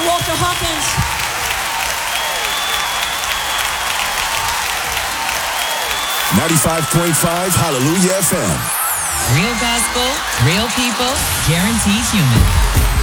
Walter Hawkins. 95.5 Hallelujah FM. Real gospel, real people, guaranteed human.